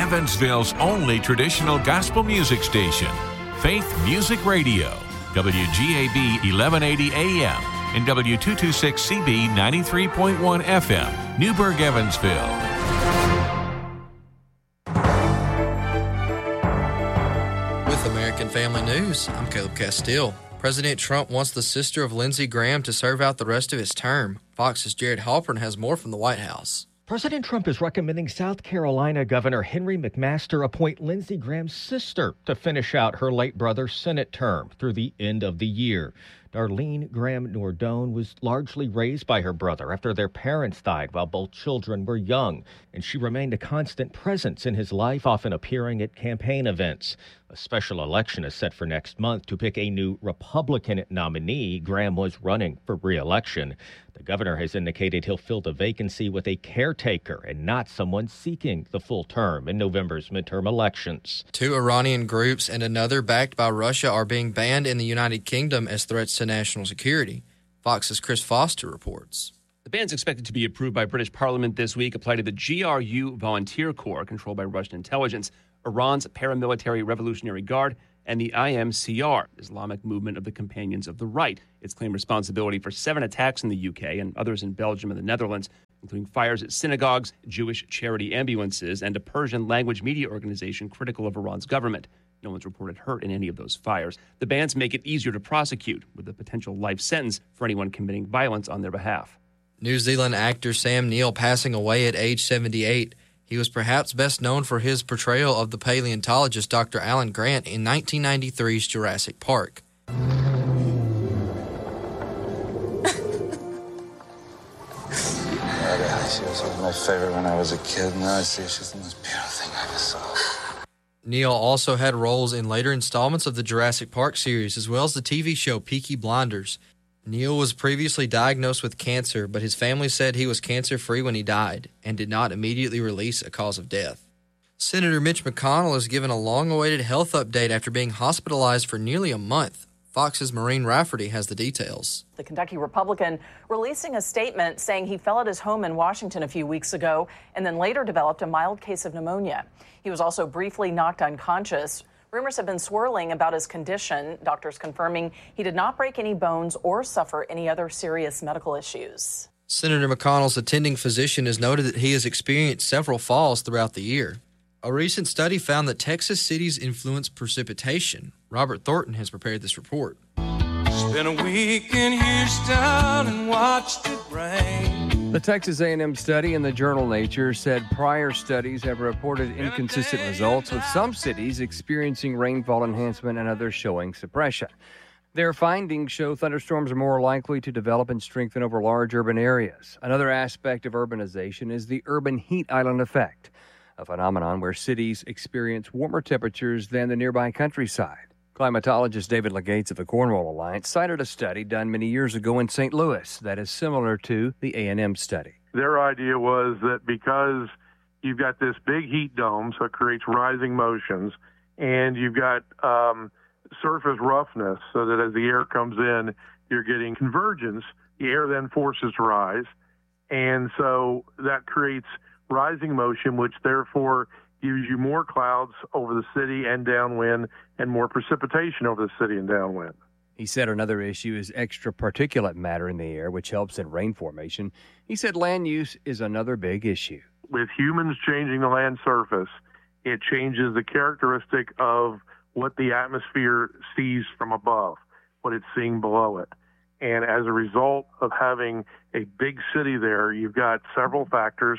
Evansville's only traditional gospel music station, Faith Music Radio, WGAB 1180 AM and W226CB 93.1 FM, Newburgh, Evansville. With American Family News, I'm Caleb Castile. President Trump wants the sister of Lindsey Graham to serve out the rest of his term. Fox's Jared Halpern has more from the White House. President Trump is recommending South Carolina Governor Henry McMaster appoint Lindsey Graham's sister to finish out her late brother's Senate term through the end of the year. Darlene Graham Nordone was largely raised by her brother after their parents died while both children were young, and she remained a constant presence in his life, often appearing at campaign events. A special election is set for next month to pick a new Republican nominee. Graham was running for re-election. The governor has indicated he'll fill the vacancy with a caretaker and not someone seeking the full term in November's midterm elections. 2 Iranian groups and another backed by Russia are being banned in the United Kingdom as threats to national security. Fox's Chris Foster reports. The ban's expected to be approved by British Parliament this week, apply to the GRU Volunteer Corps, controlled by Russian intelligence, Iran's paramilitary Revolutionary Guard, and the IMCR, Islamic Movement of the Companions of the Right. It's claimed responsibility for 7 attacks in the UK and others in Belgium and the Netherlands, including fires at synagogues, Jewish charity ambulances, and a Persian language media organization critical of Iran's government. No one's reported hurt in any of those fires. The bans make it easier to prosecute, with a potential life sentence for anyone committing violence on their behalf. New Zealand actor Sam Neill passing away at age 78. He was perhaps best known for his portrayal of the paleontologist Dr. Alan Grant in 1993's Jurassic Park. I She was always my favorite when I was a kid. Now I see she's the most beautiful thing I ever saw. Neil also had roles in later installments of the Jurassic Park series, as well as the TV show Peaky Blinders. Neil was previously diagnosed with cancer, but his family said he was cancer-free when he died and did not immediately release a cause of death. Senator Mitch McConnell is given a long-awaited health update after being hospitalized for nearly a month. Fox's Maureen Rafferty has the details. The Kentucky Republican releasing a statement saying he fell at his home in Washington a few weeks ago and then later developed a mild case of pneumonia. He was also briefly knocked unconscious. Rumors have been swirling about his condition, doctors confirming he did not break any bones or suffer any other serious medical issues. Senator McConnell's attending physician has noted that he has experienced several falls throughout the year. A recent study found that Texas cities influence precipitation. Robert Thornton has prepared this report. Spent a week in Houston and watched it rain. The Texas A&M study in the journal Nature said prior studies have reported inconsistent results, with some cities experiencing rainfall enhancement and others showing suppression. Their findings show thunderstorms are more likely to develop and strengthen over large urban areas. Another aspect of urbanization is the urban heat island effect, a phenomenon where cities experience warmer temperatures than the nearby countryside. Climatologist David Legates of the Cornwall Alliance cited a study done many years ago in St. Louis that is similar to the A&M study. Their idea was that because you've got this big heat dome, so it creates rising motions, and you've got surface roughness, so that as the air comes in, you're getting convergence. The air then forces to rise, and so that creates rising motion, which therefore gives you more clouds over the city and downwind and more precipitation over the city and downwind. He said another issue is extra particulate matter in the air, which helps in rain formation. He said land use is another big issue. With humans changing the land surface, it changes the characteristic of what the atmosphere sees from above, what it's seeing below it. And as a result of having a big city there, you've got several factors.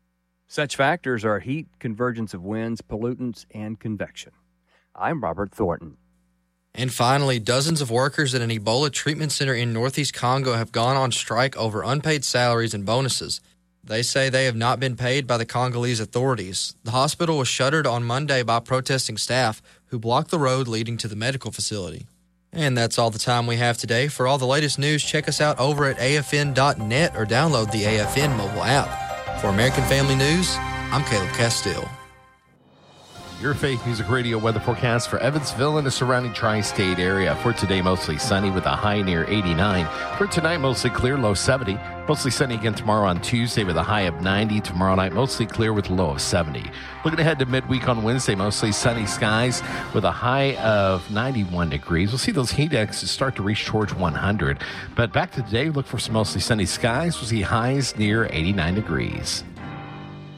Such factors are heat, convergence of winds, pollutants, and convection. I'm Robert Thornton. And finally, dozens of workers at an Ebola treatment center in northeast Congo have gone on strike over unpaid salaries and bonuses. They say they have not been paid by the Congolese authorities. The hospital was shuttered on Monday by protesting staff who blocked the road leading to the medical facility. And that's all the time we have today. For all the latest news, check us out over at afn.net or download the AFN mobile app. For American Family News, I'm Caleb Castile. Your Faith Music Radio weather forecast for Evansville and the surrounding tri-state area. For today, mostly sunny with a high near 89. For tonight, mostly clear, low 70. Mostly sunny again tomorrow on Tuesday with a high of 90. Tomorrow night, mostly clear with a low of 70. Looking ahead to midweek on Wednesday, mostly sunny skies with a high of 91 degrees. We'll see those heat indexes start to reach towards 100. But back to today, look for some mostly sunny skies. We'll see highs near 89 degrees.